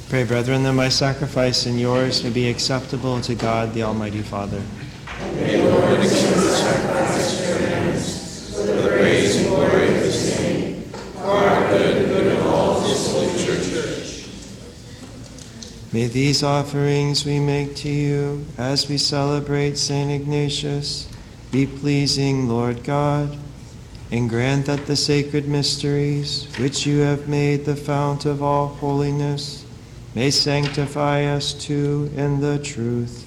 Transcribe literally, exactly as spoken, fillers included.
Pray, brethren, that my sacrifice and yours may be acceptable to God, the Almighty Father. May the Lord accept the sacrifice of your hands, for the praise and glory of his name, for our good and good of all his holy church. May these offerings we make to you as we celebrate Saint Ignatius be pleasing, Lord God, and grant that the sacred mysteries, which you have made the fount of all holiness, may sanctify us too in the truth